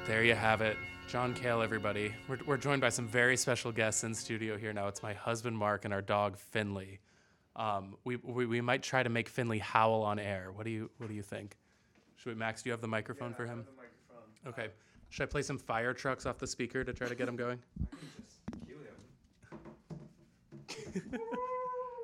There you have it. John Cale, everybody. We're joined by some very special guests in studio here now. It's my husband, Mark, and our dog, Finley. We might try to make Finley howl on air. What do you think? Max, do you have the microphone for him? I have the microphone. Okay. Should I play some fire trucks off the speaker to try to get him going? I can just cue him.